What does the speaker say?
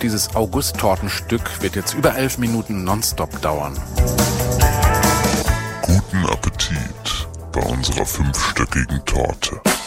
Dieses August-Tortenstück wird jetzt über 11 Minuten nonstop dauern. Guten Appetit bei unserer 5-stöckigen Torte.